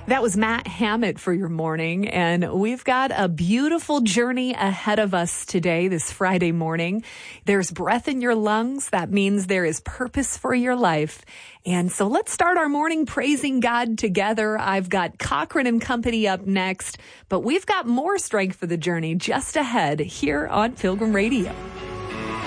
That was Matt Hammett for your morning, and we've got a beautiful journey ahead of us today, this Friday morning. There's breath in your lungs. That means there is purpose for your life. And so let's start our morning praising God together. I've got Cochran and Company up next, but we've got more strength for the journey just ahead here on Pilgrim Radio.